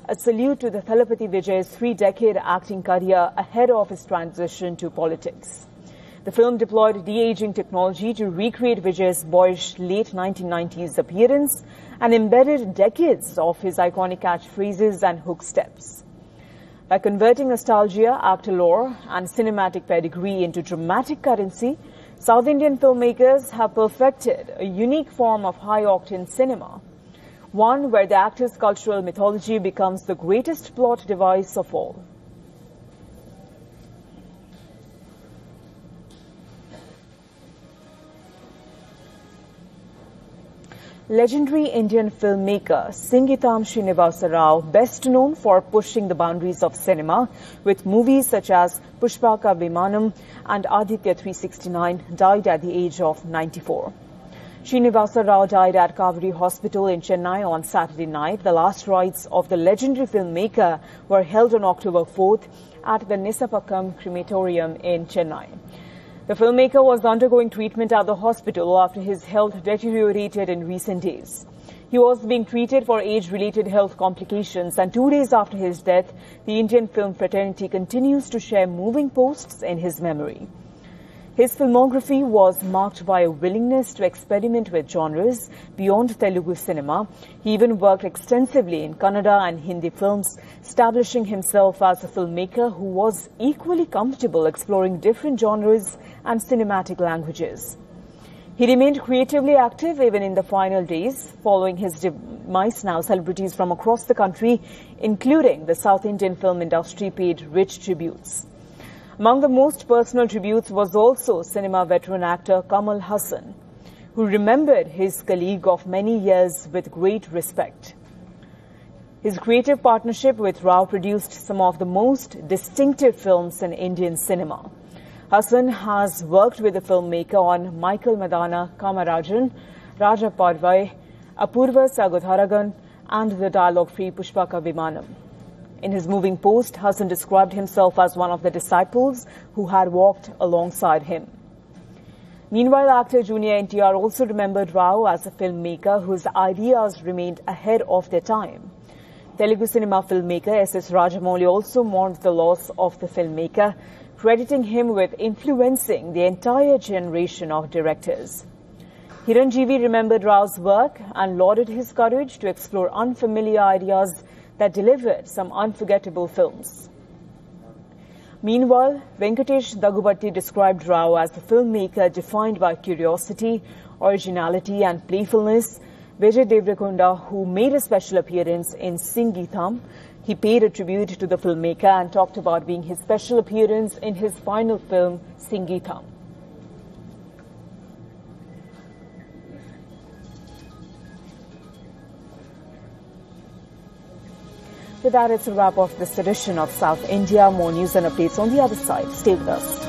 a salute to the Thalapathy Vijay's 3-decade acting career ahead of his transition to politics. The film deployed de-aging technology to recreate Vijay's boyish late 1990s appearance and embedded decades of his iconic catchphrases and hook steps. By converting nostalgia, actor lore and cinematic pedigree into dramatic currency, South Indian filmmakers have perfected a unique form of high-octane cinema, one where the actor's cultural mythology becomes the greatest plot device of all. Legendary Indian filmmaker Singeetham Srinivasa Rao, best known for pushing the boundaries of cinema with movies such as Pushpaka Vimanam and Aditya 369, died at the age of 94. Srinivasa Rao died at Kaveri Hospital in Chennai on Saturday night. The last rites of the legendary filmmaker were held on October 4th at the Nisapakam Crematorium in Chennai. The filmmaker was undergoing treatment at the hospital after his health deteriorated in recent days. He was being treated for age-related health complications, and 2 days after his death, the Indian film fraternity continues to share moving posts in his memory. His filmography was marked by a willingness to experiment with genres beyond Telugu cinema. He even worked extensively in Kannada and Hindi films, establishing himself as a filmmaker who was equally comfortable exploring different genres and cinematic languages. He remained creatively active even in the final days. Following his demise, now celebrities from across the country, including the South Indian film industry, paid rich tributes. Among the most personal tributes was also cinema veteran actor Kamal Haasan, who remembered his colleague of many years with great respect. His creative partnership with Rao produced some of the most distinctive films in Indian cinema. Haasan has worked with the filmmaker on Michael Madana Kamarajan, Raja Parvai, Apurva Sagodharagan, and the dialogue-free Pushpaka Vimanam. In his moving post, Haasan described himself as one of the disciples who had walked alongside him. Meanwhile, actor Junior NTR also remembered Rao as a filmmaker whose ideas remained ahead of their time. Telugu cinema filmmaker S.S. Rajamouli also mourned the loss of the filmmaker, crediting him with influencing the entire generation of directors. Chiranjeevi remembered Rao's work and lauded his courage to explore unfamiliar ideas that delivered some unforgettable films. Meanwhile, Venkatesh Daggubatti described Rao as a filmmaker defined by curiosity, originality and playfulness. Vijay Deverakonda, who made a special appearance in Singeetham, he paid a tribute to the filmmaker and talked about being his special appearance in his final film, Singeetham. With that, it's a wrap of this edition of South India. More news and updates on the other side. Stay with us.